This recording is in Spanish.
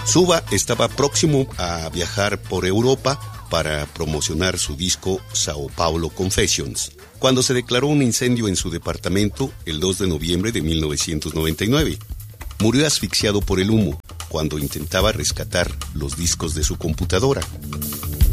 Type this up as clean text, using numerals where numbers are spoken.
Suba estaba próximo a viajar por Europa para promocionar su disco Sao Paulo Confessions, cuando se declaró un incendio en su departamento el 2 de noviembre de 1999. Murió asfixiado por el humo cuando intentaba rescatar los discos de su computadora.